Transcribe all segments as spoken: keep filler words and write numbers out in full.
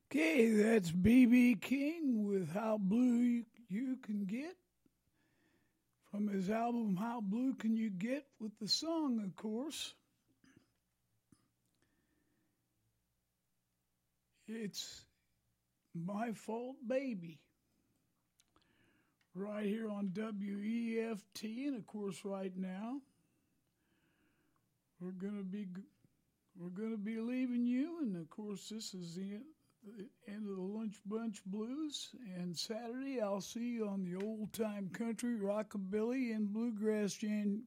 Okay, that's B B. King with How Blue You, you Can Get from his album How Blue Can You Get, with the song, of course. It's My Fault Baby. Right here on W E F T, and of course right now we're gonna be we're gonna be leaving you, and of course this is the end, the end of the Lunch Bunch Blues. And Saturday I'll see you on the old time country, rockabilly, and bluegrass jam,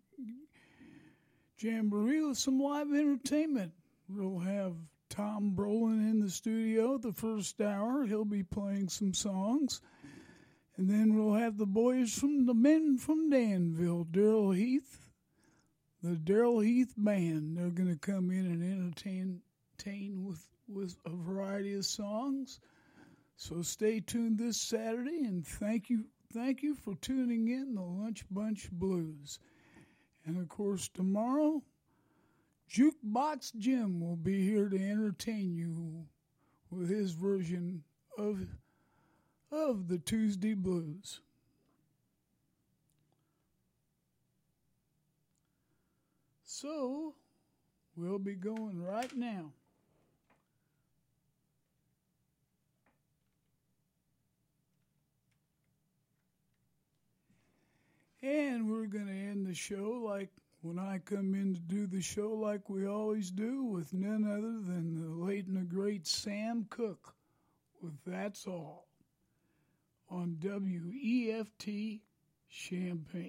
jamboree with some live entertainment. We'll have Tom Brolin in the studio the first hour. He'll be playing some songs. And then we'll have the boys from the men from Danville, Daryl Heath, the Daryl Heath Band. They're going to come in and entertain, entertain with, with a variety of songs. So stay tuned this Saturday, and thank you, thank you for tuning in the Lunch Bunch Blues. And of course tomorrow, Jukebox Jim will be here to entertain you with his version of of the Tuesday Blues. So, we'll be going right now. And we're going to end the show like when I come in to do the show like we always do, with none other than the late and the great Sam Cooke with That's All on W E F T Champaign.